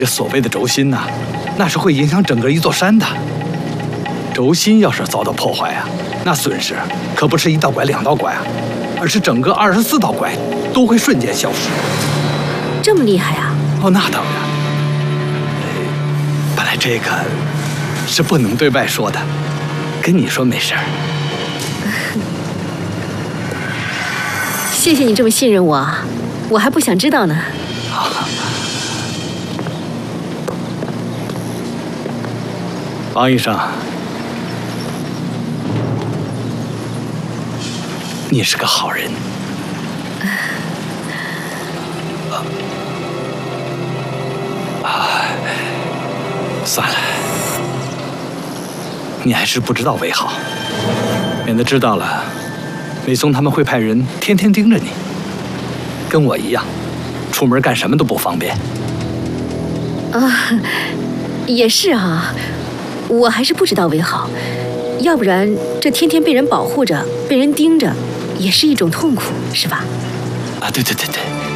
这所谓的轴心呐，那是会影响整个一座山的。轴心要是遭到破坏啊，那损失可不是1道拐2道拐啊，而是整个24道拐都会瞬间消失。 这么厉害啊？ 哦，那当然。本来这个是不能对外说的，跟你说没事儿。 谢谢你这么信任我，我还不想知道呢。 王医生，你是个好人。算了，你还是不知道为好，免得知道了，美松他们会派人天天盯着你，跟我一样，出门干什么都不方便。 也是啊，我还是不知道为好，要不然这天天被人保护着、被人盯着，也是一种痛苦，是吧？ 对。